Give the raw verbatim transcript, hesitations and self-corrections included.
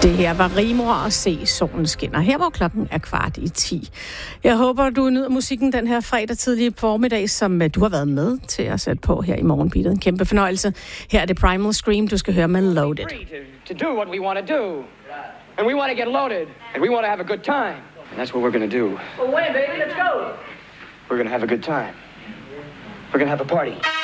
Det her var Rimor og Se solen skinner. Her hvor klokken er kvart i ti. Jeg håber, du nyder musikken den her fredag tidlige formiddag, som du har været med til at sætte på her i morgen, Peter. En kæmpe fornøjelse. Her er det Primal Scream, du skal høre med Loaded. To do what we want to do. And we want to get loaded. And we want to have a good time. And that's what we're going to do. Well, wait, baby, let's go. We're going to have a good time. We're going to have a party.